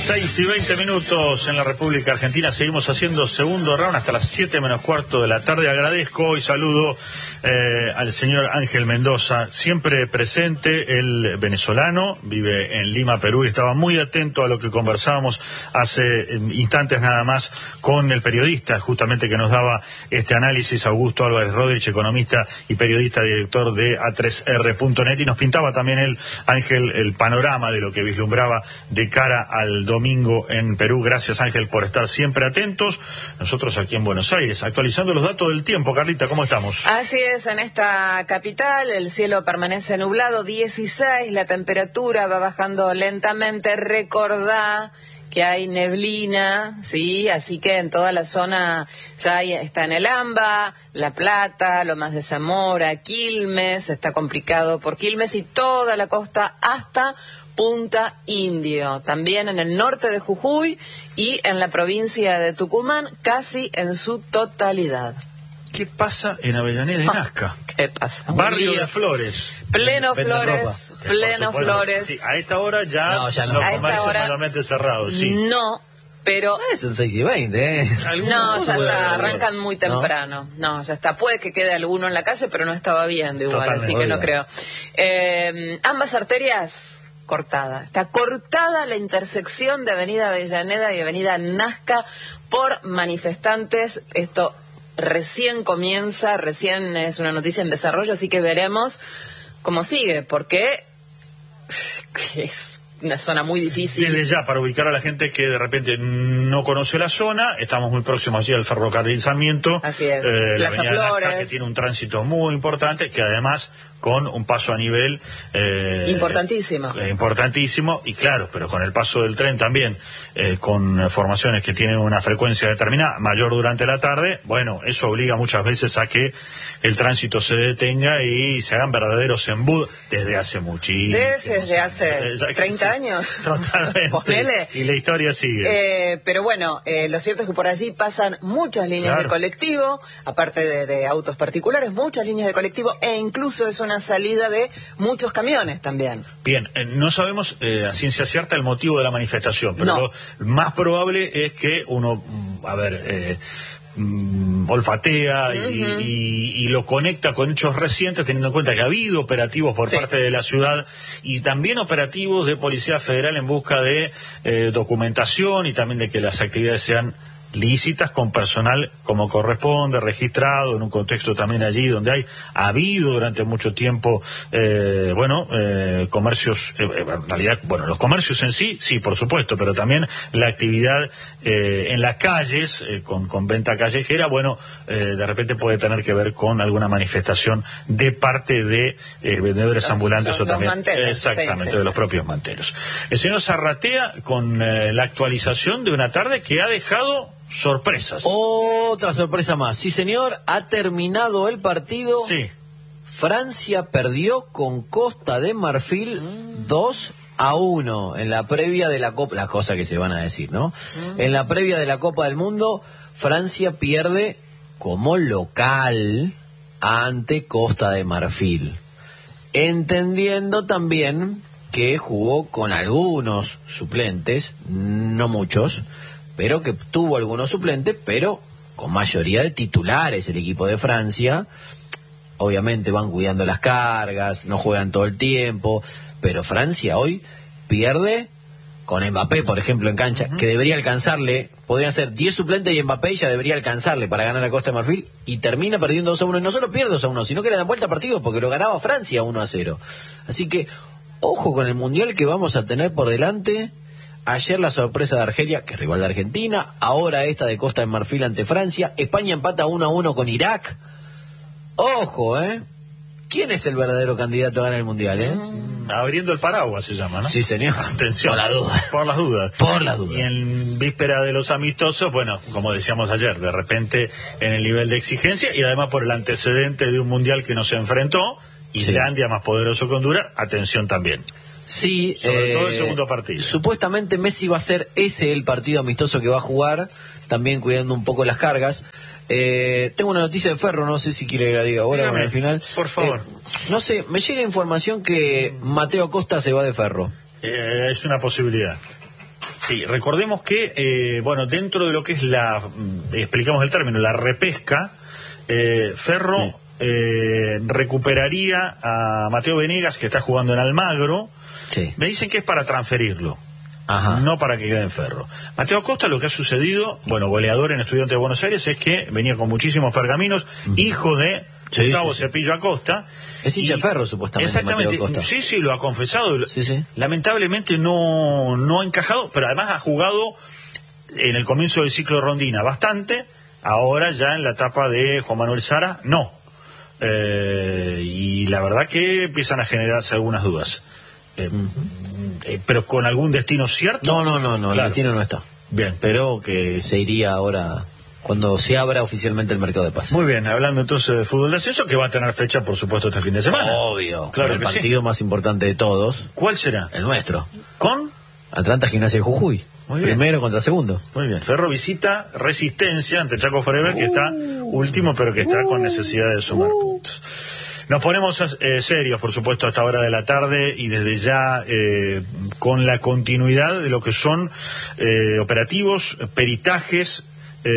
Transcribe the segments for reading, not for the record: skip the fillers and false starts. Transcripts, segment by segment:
6:20 en la República Argentina. Seguimos haciendo segundo round hasta las 7 menos cuarto de la tarde. Agradezco y saludo al señor Ángel Mendoza, siempre presente, el venezolano, vive en Lima, Perú, y estaba muy atento a lo que conversábamos hace instantes nada más con el periodista justamente que nos daba este análisis, Augusto Álvarez Rodríguez, economista y periodista, director de A3R.net, y nos pintaba también él, Ángel, el panorama de lo que vislumbraba de cara al domingo en Perú. Gracias, Ángel, por estar siempre atentos. Nosotros aquí en Buenos Aires, actualizando los datos del tiempo. Carlita, ¿cómo estamos? Así es, en esta capital el cielo permanece nublado, 16, la temperatura va bajando lentamente. Recordá que hay neblina, sí, así que en toda la zona ya está en el AMBA, La Plata, Lomas de Zamora, Quilmes, está complicado por Quilmes y toda la costa hasta Punta Indio, también en el norte de Jujuy y en la provincia de Tucumán, casi en su totalidad. ¿Qué pasa en Avellaneda y Nazca? ¿Qué pasa? Barrio de Flores. Pleno Flores, pleno Flores. Sí, a esta hora ya, no, ya no. Los comercios mayormente cerrados, sí. No, pero... Son 6:20, ¿eh? No, ya está, arrancan muy temprano. No, ya está. Puede que quede alguno en la calle, pero no estaba viendo igual, totalmente, así que no creo. Ambas arterias... cortada. Está cortada la intersección de Avenida Avellaneda y Avenida Nazca por manifestantes. Esto recién comienza, recién es una noticia en desarrollo, así que veremos cómo sigue, porque es una zona muy difícil. Desde ya, para ubicar a la gente que de repente no conoce la zona, estamos muy próximos allí al ferrocarril Sarmiento. Así es, la Plaza Avenida Flores, Nazca, que tiene un tránsito muy importante, que además con un paso a nivel importantísimo, y claro, pero con el paso del tren también, con formaciones que tienen una frecuencia determinada, mayor durante la tarde, bueno, eso obliga muchas veces a que el tránsito se detenga y se hagan verdaderos embudos desde hace muchísimo. Desde hace 30 años. Totalmente. Y la historia sigue. Pero bueno, lo cierto es que por allí pasan muchas líneas de colectivo, aparte de autos particulares, muchas líneas de colectivo, e incluso es una salida de muchos camiones también. Bien, no sabemos a ciencia cierta el motivo de la manifestación, pero lo más probable es que uno, olfatea y lo conecta con hechos recientes, teniendo en cuenta que ha habido operativos por parte de la ciudad y también operativos de Policía Federal en busca de documentación y también de que las actividades sean lícitas, con personal como corresponde, registrado, en un contexto también allí donde ha habido durante mucho tiempo, comercios, en realidad, los comercios en sí, por supuesto, pero también la actividad en las calles, con venta callejera, de repente puede tener que ver con alguna manifestación de parte de vendedores ambulantes o también, manteros, exactamente, de los propios manteros. El señor Zarratea con la actualización de una tarde que ha dejado sorpresas. Otra sorpresa más. Sí, señor, ha terminado el partido. Sí. Francia perdió con Costa de Marfil 2-1 en la previa de la Copa, las cosas que se van a decir, ¿no? En la previa de la Copa del Mundo, Francia pierde como local ante Costa de Marfil, entendiendo también que jugó con algunos suplentes, no muchos, pero que tuvo algunos suplentes, pero con mayoría de titulares el equipo de Francia. Obviamente van cuidando las cargas, no juegan todo el tiempo, pero Francia hoy pierde con Mbappé, por ejemplo, en cancha, que debería alcanzarle, podrían ser 10 suplentes y Mbappé ya debería alcanzarle para ganar a Costa de Marfil, y termina perdiendo 2-1, y no solo pierde 2-1, sino que le dan vuelta al partido, porque lo ganaba Francia 1-0. Así que, ojo con el Mundial que vamos a tener por delante. Ayer la sorpresa de Argelia, que es rival de Argentina, ahora esta de Costa de Marfil ante Francia. España empata 1-1 con Irak. Ojo, ¿quién es el verdadero candidato a ganar el Mundial, Abriendo el paraguas se llama, ¿no? Sí, señor. Atención. Por las dudas. Por las dudas. Y en víspera de los amistosos, como decíamos ayer, de repente en el nivel de exigencia y además por el antecedente de un Mundial que nos enfrentó, Islandia más poderoso que Honduras, atención también. Sí, sobre todo el segundo partido. Supuestamente Messi va a ser el partido amistoso que va a jugar, también cuidando un poco las cargas. Tengo una noticia de Ferro, no sé si quiere que la diga ahora o al final. Por favor. No sé, me llega información que Mateo Acosta se va de Ferro. Es una posibilidad. Sí, recordemos que, bueno, dentro de lo que es explicamos el término, la repesca, Ferro recuperaría a Mateo Venegas, que está jugando en Almagro. Sí. Me dicen que es para transferirlo. Ajá. No para que quede en Ferro. Mateo Acosta, lo que ha sucedido, bueno, goleador en Estudiantes de Buenos Aires, es que venía con muchísimos pergaminos, hijo de Gustavo Cepillo Acosta. Es hincha de Ferro, supuestamente. Exactamente. Mateo Acosta. Sí, lo ha confesado. Sí. Lamentablemente no ha encajado, pero además ha jugado en el comienzo del ciclo de Rondina bastante, ahora ya en la etapa de Juan Manuel Sara, no. Y la verdad que empiezan a generarse algunas dudas. Pero con algún destino cierto. No, claro. El destino no está. Bien. Pero que se iría ahora cuando se abra oficialmente el mercado de pases. Muy bien, hablando entonces de fútbol de ascenso, que va a tener fecha, por supuesto, este fin de semana. Obvio. Claro el que partido más importante de todos. ¿Cuál será? El nuestro. ¿Con? Atlanta Gimnasia de Jujuy. Muy bien. Primero contra segundo. Muy bien. Ferro visita Resistencia ante Chaco Forever, que está último, pero que está con necesidad de sumar puntos. Nos ponemos serios, por supuesto, a esta hora de la tarde y desde ya con la continuidad de lo que son operativos, peritajes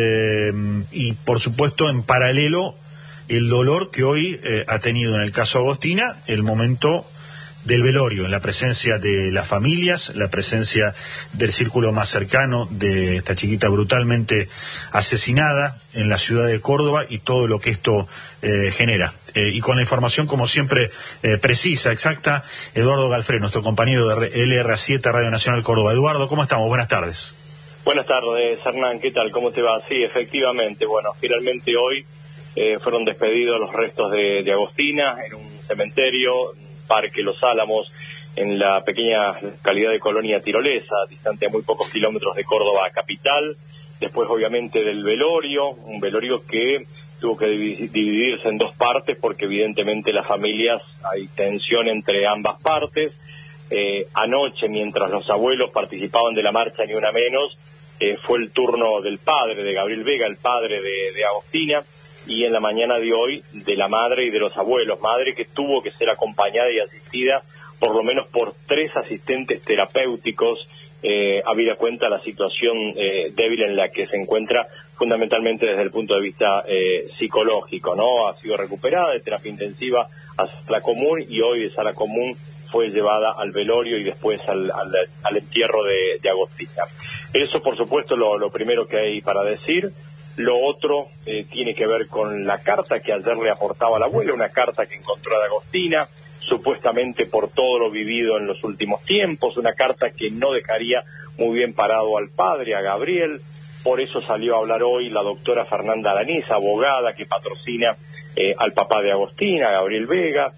y, por supuesto, en paralelo, el dolor que hoy ha tenido en el caso Agostina el momento del velorio, en la presencia de las familias, la presencia del círculo más cercano de esta chiquita brutalmente asesinada en la ciudad de Córdoba y todo lo que esto genera. Y con la información, como siempre, precisa, exacta, Eduardo Galfré, nuestro compañero de LRA7 Radio Nacional Córdoba. Eduardo, ¿cómo estamos? Buenas tardes. Buenas tardes, Hernán, ¿qué tal? ¿Cómo te va? Sí, efectivamente, bueno, finalmente hoy fueron despedidos los restos de Agostina en un cementerio, Parque Los Álamos, en la pequeña localidad de Colonia Tirolesa, distante a muy pocos kilómetros de Córdoba capital. Después, obviamente, del velorio, un velorio que tuvo que dividirse en dos partes porque evidentemente las familias, hay tensión entre ambas partes. Anoche, mientras los abuelos participaban de la marcha Ni Una Menos, fue el turno del padre de Gabriel Vega, el padre de Agostina, y en la mañana de hoy de la madre y de los abuelos, madre que tuvo que ser acompañada y asistida por lo menos por 3 asistentes terapéuticos, habida cuenta la situación débil en la que se encuentra, fundamentalmente desde el punto de vista psicológico, ¿no? Ha sido recuperada de terapia intensiva a sala común y hoy de sala común fue llevada al velorio y después al entierro de Agostina. Eso, por supuesto, lo primero que hay para decir. Lo otro tiene que ver con la carta que ayer le aportaba la abuela, una carta que encontró de Agostina, supuestamente por todo lo vivido en los últimos tiempos, una carta que no dejaría muy bien parado al padre, a Gabriel. Por eso salió a hablar hoy la doctora Fernanda Alanís, abogada que patrocina al papá de Agostina, Gabriel Vega.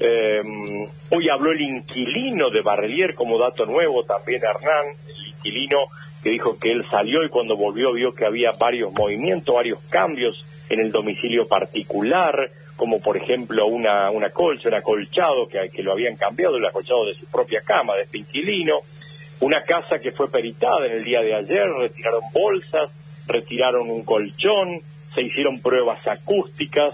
Hoy habló el inquilino de Barrelier como dato nuevo también, Hernán, el inquilino que dijo que él salió y cuando volvió vio que había varios movimientos, varios cambios en el domicilio particular, como por ejemplo una colcha, un acolchado que lo habían cambiado, el acolchado de su propia cama, de este inquilino, una casa que fue peritada en el día de ayer, retiraron bolsas, retiraron un colchón, se hicieron pruebas acústicas.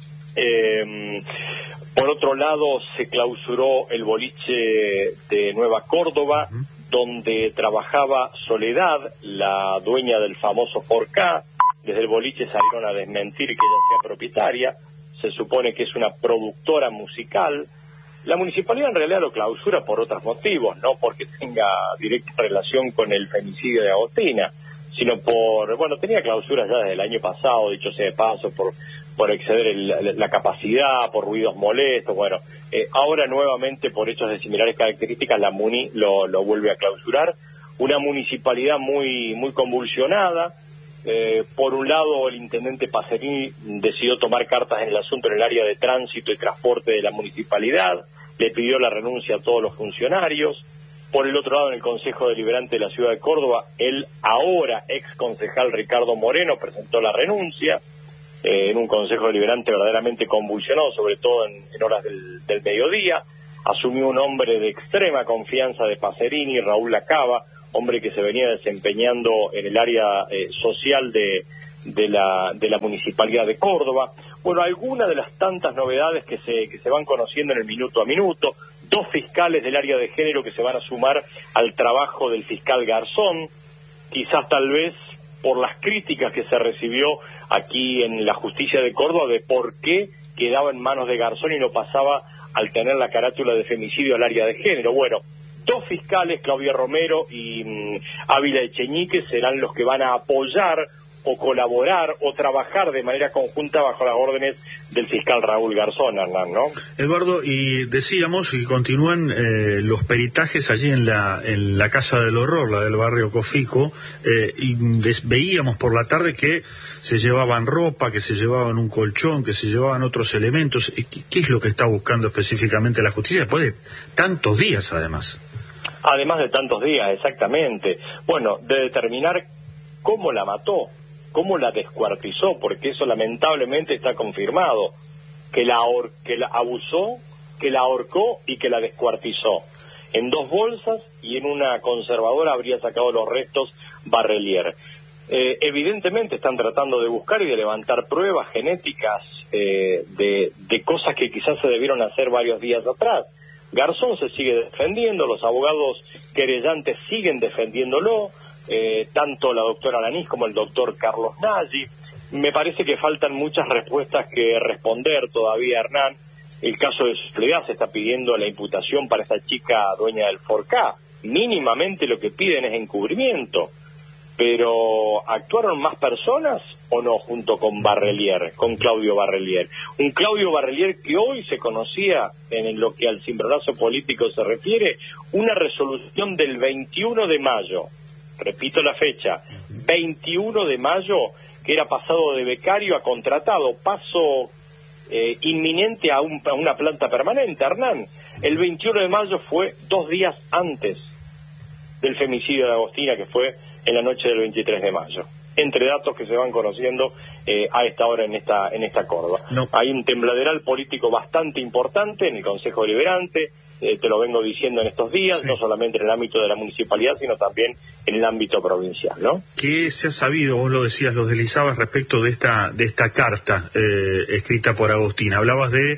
Por otro lado, se clausuró el boliche de Nueva Córdoba, donde trabajaba Soledad, la dueña del famoso Porcá. Desde el boliche salieron a desmentir que ella sea propietaria. Se supone que es una productora musical. La municipalidad en realidad lo clausura por otros motivos, no porque tenga directa relación con el femicidio de Agostina, sino tenía clausuras ya desde el año pasado, dicho sea de paso, por exceder la capacidad, por ruidos molestos, ahora nuevamente por hechos de similares características la MUNI lo vuelve a clausurar. Una municipalidad muy convulsionada. Por un lado, el intendente Pacerini decidió tomar cartas en el asunto en el área de tránsito y transporte de la municipalidad, le pidió la renuncia a todos los funcionarios. Por el otro lado, en el Consejo Deliberante de la Ciudad de Córdoba, el ahora ex concejal Ricardo Moreno presentó la renuncia, en un Consejo Deliberante verdaderamente convulsionado, sobre todo en horas del mediodía. Asumió un hombre de extrema confianza de Pacerini, Raúl Lacaba, hombre que se venía desempeñando en el área social de la Municipalidad de Córdoba. Algunas de las tantas novedades que se van conociendo en el minuto a minuto. 2 fiscales del área de género que se van a sumar al trabajo del fiscal Garzón, quizás tal vez por las críticas que se recibió aquí en la justicia de Córdoba de por qué quedaba en manos de Garzón y no pasaba al tener la carátula de femicidio al área de género. Bueno, 2 fiscales, Claudia Romero y Ávila Echeñique, serán los que van a apoyar o colaborar o trabajar de manera conjunta bajo las órdenes del fiscal Raúl Garzón, Hernán, ¿no? Eduardo, y decíamos, y continúan los peritajes allí en la Casa del Horror, la del barrio Cofico, y veíamos por la tarde que se llevaban ropa, que se llevaban un colchón, que se llevaban otros elementos. ¿Qué es lo que está buscando específicamente la justicia después de tantos días, además? Además de tantos días, exactamente. Bueno, de determinar cómo la mató, cómo la descuartizó, porque eso lamentablemente está confirmado, que la abusó, que la ahorcó y que la descuartizó. En 2 bolsas y en una conservadora habría sacado los restos Barrelier. Evidentemente están tratando de buscar y de levantar pruebas genéticas de cosas que quizás se debieron hacer varios días atrás. Garzón se sigue defendiendo, los abogados querellantes siguen defendiéndolo, tanto la doctora Lanís como el doctor Carlos Nagy. Me parece que faltan muchas respuestas que responder todavía, Hernán. El caso de Soledad se está pidiendo la imputación para esta chica dueña del Forcá. Mínimamente lo que piden es encubrimiento. Pero ¿actuaron más personas o no junto con Barrelier, con Claudio Barrelier? Un Claudio Barrelier que hoy se conocía, en lo que al cimbronazo político se refiere, una resolución del 21 de mayo. Repito la fecha, 21 de mayo, que era pasado de becario a contratado, paso inminente a una planta permanente, Hernán. El 21 de mayo fue 2 días antes del femicidio de Agostina, que fue en la noche del 23 de mayo. Entre datos que se van conociendo a esta hora en esta Córdoba. No. Hay un tembladeral político bastante importante en el Consejo Deliberante, te lo vengo diciendo en estos días, sí. No solamente en el ámbito de la municipalidad, sino también en el ámbito provincial, ¿no? ¿Qué se ha sabido, vos lo decías, lo deslizabas respecto de esta carta escrita por Agostina? Hablabas de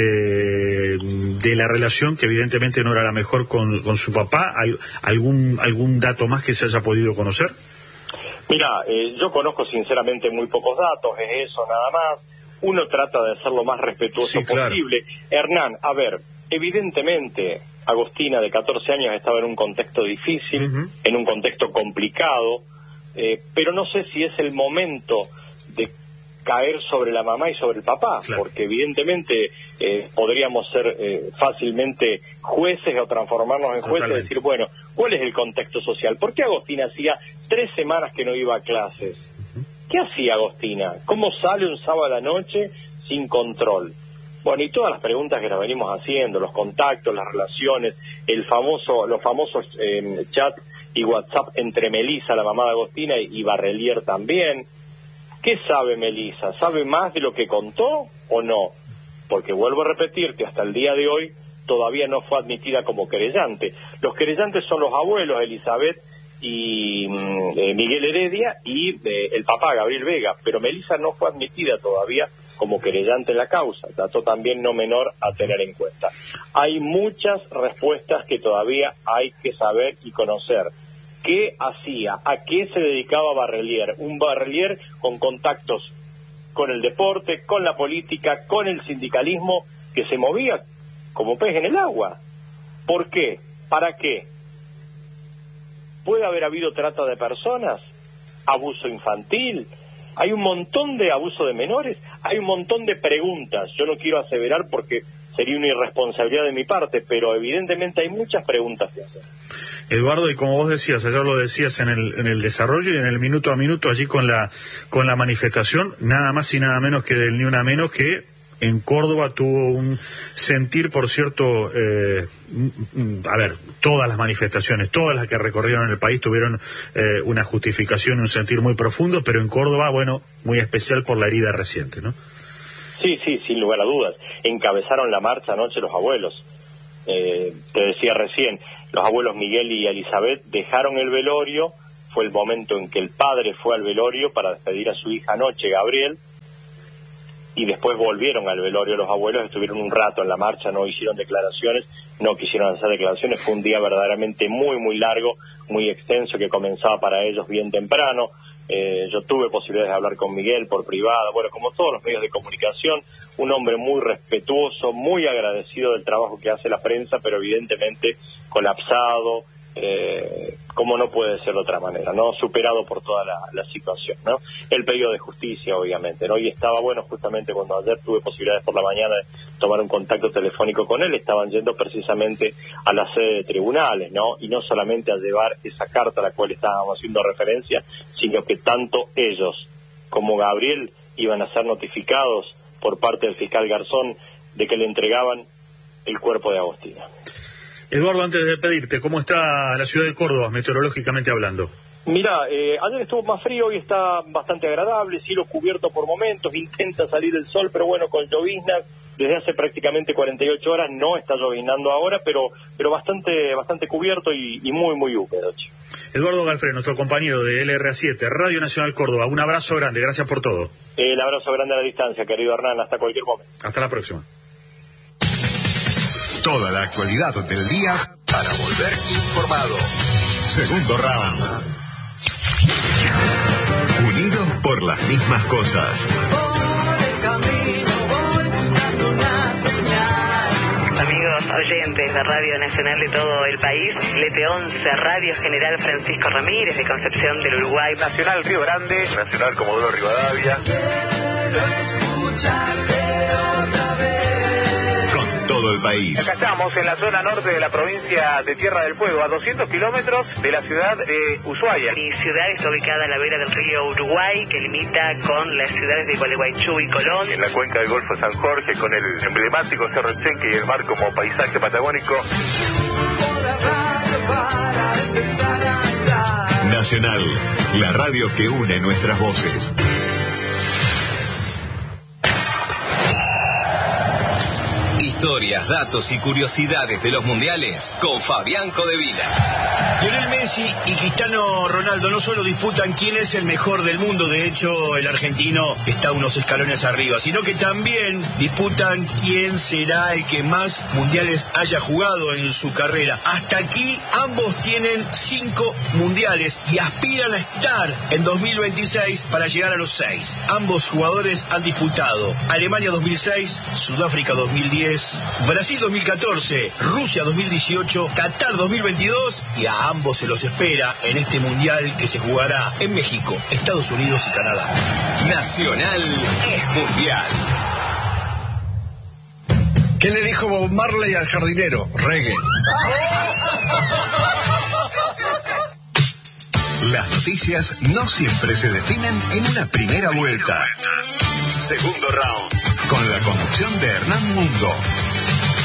la relación que evidentemente no era la mejor con su papá. ¿Algún dato más que se haya podido conocer? Mira, yo conozco sinceramente muy pocos datos, es eso nada más. Uno trata de ser lo más respetuoso posible. Hernán, a ver, evidentemente Agostina, de 14 años, estaba en un contexto difícil, en un contexto complicado, pero no sé si es el momento de caer sobre la mamá y sobre el papá, porque evidentemente podríamos ser fácilmente jueces o transformarnos en jueces y decir, bueno, ¿cuál es el contexto social? ¿Por qué Agostina hacía 3 semanas que no iba a clases? ¿Qué hacía Agostina? ¿Cómo sale un sábado a la noche sin control? Bueno, y todas las preguntas que nos venimos haciendo, los contactos, las relaciones, los famosos chat y WhatsApp entre Melissa, la mamá de Agostina, y Barrelier también. ¿Qué sabe Melissa? ¿Sabe más de lo que contó o no? Porque vuelvo a repetir que hasta el día de hoy todavía no fue admitida como querellante. Los querellantes son los abuelos, Elizabeth y Miguel Heredia, y el papá, Gabriel Vega, pero Melissa no fue admitida todavía como querellante en la causa, dato también no menor a tener en cuenta. Hay muchas respuestas que todavía hay que saber y conocer. ¿Qué hacía? ¿A qué se dedicaba Barrelier? Un Barrelier con contactos con el deporte, con la política, con el sindicalismo, que se movía como pez en el agua. ¿Por qué? ¿Para qué? ¿Puede haber habido trata de personas? ¿Abuso infantil? Hay un montón de abuso de menores, hay un montón de preguntas. Yo no quiero aseverar porque sería una irresponsabilidad de mi parte, pero evidentemente hay muchas preguntas que hacer. Eduardo, y como vos decías, ayer lo decías en el desarrollo y en el minuto a minuto allí con la manifestación, nada más y nada menos que del Ni Una Menos, que en Córdoba tuvo un sentir, por cierto, a ver, todas las manifestaciones, todas las que recorrieron el país tuvieron una justificación y un sentir muy profundo, pero en Córdoba, bueno, muy especial por la herida reciente, ¿no? Sí, sin lugar a dudas. Encabezaron la marcha anoche los abuelos. Te decía recién, los abuelos Miguel y Elizabeth dejaron el velorio, fue el momento en que el padre fue al velorio para despedir a su hija anoche, Gabriel, y después volvieron al velorio los abuelos, estuvieron un rato en la marcha, no hicieron declaraciones, no quisieron hacer declaraciones. Fue un día verdaderamente muy, muy largo, muy extenso, que comenzaba para ellos bien temprano. Yo tuve posibilidades de hablar con Miguel por privado, bueno, como todos los medios de comunicación, un hombre muy respetuoso, muy agradecido del trabajo que hace la prensa, pero evidentemente colapsado, como no puede ser de otra manera, ¿no? Superado por toda la situación, ¿no? El pedido de justicia, obviamente, ¿no? Y estaba, bueno, justamente cuando ayer tuve posibilidades por la mañana de tomar un contacto telefónico con él, estaban yendo precisamente a la sede de tribunales, ¿no? Y no solamente a llevar esa carta a la cual estábamos haciendo referencia, sino que tanto ellos como Gabriel iban a ser notificados por parte del fiscal Garzón de que le entregaban el cuerpo de Agostina. Eduardo, antes de pedirte, ¿cómo está la ciudad de Córdoba, meteorológicamente hablando? Mira, ayer estuvo más frío, hoy está bastante agradable, cielo cubierto por momentos, intenta salir el sol, pero bueno, con lloviznas, desde hace prácticamente 48 horas, no está lloviznando ahora, pero bastante cubierto y muy, muy húmedo, chico. Eduardo Galfré, nuestro compañero de LRA7, Radio Nacional Córdoba, un abrazo grande, gracias por todo. El abrazo grande a la distancia, querido Hernán, hasta cualquier momento. Hasta la próxima. Toda la actualidad del día para volver informado. Segundo round. Unidos por las mismas cosas. Amigos oyentes de Radio Nacional de todo el país, LP11, Radio General Francisco Ramírez de Concepción del Uruguay, Nacional Río Grande, Nacional Comodoro Rivadavia. Quiero escucharte otra vez. Con todo el país. Acá estamos en la zona norte de la provincia de Tierra del Fuego, a 200 kilómetros de la ciudad de Ushuaia. Mi ciudad está ubicada a la vera del río Uruguay, que limita con las ciudades de Gualeguaychú y Colón. En la cuenca del Golfo San Jorge, con el emblemático Cerro Cheque y el mar como paisaje patagónico. Nacional, la radio que une nuestras voces. Historias, datos y curiosidades de los mundiales con Fabián Codevila. Lionel Messi y Cristiano Ronaldo no solo disputan quién es el mejor del mundo, de hecho el argentino está unos escalones arriba, sino que también disputan quién será el que más mundiales haya jugado en su carrera. Hasta aquí ambos tienen 5 mundiales y aspiran a estar en 2026 para llegar a los 6. Ambos jugadores han disputado Alemania 2006, Sudáfrica 2010, Brasil 2014, Rusia 2018, Qatar 2022 y a ambos se los espera en este mundial que se jugará en México, Estados Unidos y Canadá. Nacional es mundial. ¿Qué le dijo Bob Marley al jardinero? Reggae. Las noticias no siempre se definen en una primera vuelta. Segundo round, con la conducción de Hernán Mundo.